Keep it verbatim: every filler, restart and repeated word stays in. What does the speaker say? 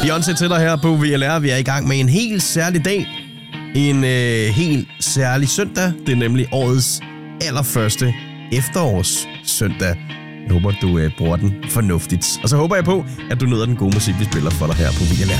Beyoncé til dig her på V L R. Vi er i gang med en helt særlig dag. En øh, helt særlig søndag. Det er nemlig årets allerførste efterårssøndag. Jeg håber, du øh, bruger den fornuftigt. Og så håber jeg på, at du nyder den gode musik, vi spiller for dig her på V L R.